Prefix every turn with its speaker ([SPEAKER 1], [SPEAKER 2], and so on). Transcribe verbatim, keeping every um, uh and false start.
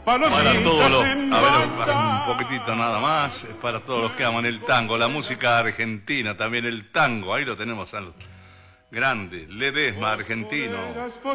[SPEAKER 1] Para todos los, a ver, un poquitito nada más, para todos los que aman el tango, la música argentina, también el tango, ahí lo tenemos al grande Ledesma, argentino.